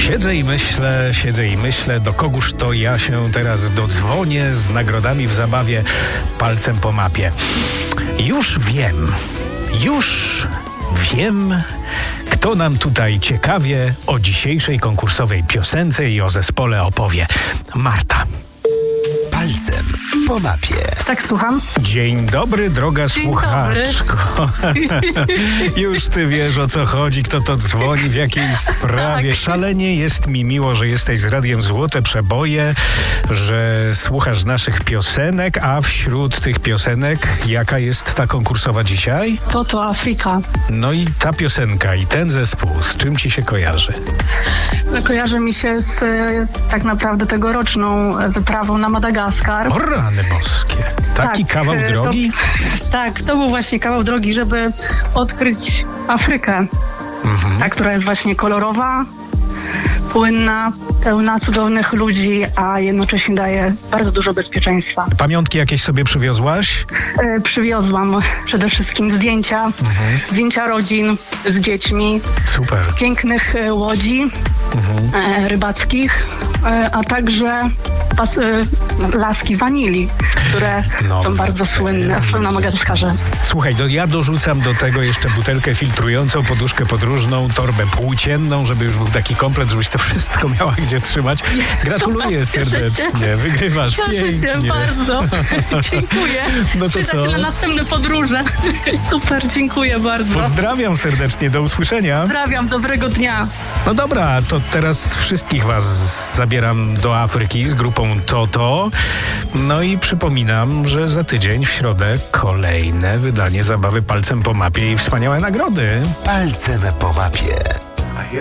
Siedzę i myślę, do kogóż to ja się teraz dodzwonię z nagrodami w zabawie palcem po mapie. Już wiem, kto nam tutaj ciekawie o dzisiejszej konkursowej piosence i o zespole opowie. Marta. Palcem po mapie. Tak, słucham. Dzień dobry, droga słuchaczko. Już ty wiesz, o co chodzi, kto to dzwoni, w jakiej sprawie. Tak. Szalenie jest mi miło, że jesteś z Radiem Złote Przeboje, że słuchasz naszych piosenek, a wśród tych piosenek jaka jest ta konkursowa dzisiaj? To Afryka. No i ta piosenka i ten zespół, z czym ci się kojarzy? Kojarzy mi się z tak naprawdę tegoroczną wyprawą na Madagaskar. O rany boskie. Taki Tak, kawał drogi? To był właśnie kawał drogi, żeby odkryć Afrykę. Ta, która jest właśnie kolorowa, płynna, pełna cudownych ludzi, a jednocześnie daje bardzo dużo bezpieczeństwa. Pamiątki jakieś sobie przywiozłaś? Przywiozłam przede wszystkim zdjęcia rodzin z dziećmi, Super. pięknych łodzi rybackich, a także laski wanilii, które są bardzo słynne na Madagaskarze. Słuchaj, ja dorzucam do tego jeszcze butelkę filtrującą, poduszkę podróżną, torbę płócienną, żeby już był taki komplet, żebyś to wszystko miała gdzie trzymać. Gratuluję serdecznie, wygrywasz Cieszę się pięknie. bardzo. Dziękuję. No to Przyda co? się na następne podróże. Super, dziękuję bardzo. Pozdrawiam serdecznie, do usłyszenia. Pozdrawiam, dobrego dnia. No dobra, to teraz wszystkich was zabieram do Afryki z grupą Toto. No i przypominam, że za tydzień w środę kolejne wydanie zabawy palcem po mapie i wspaniałe nagrody. Palcem po mapie.